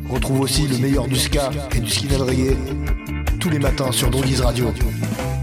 Retrouve aussi le meilleur du ska et du skinhead reggae tous les matins sur Drogiz Radio.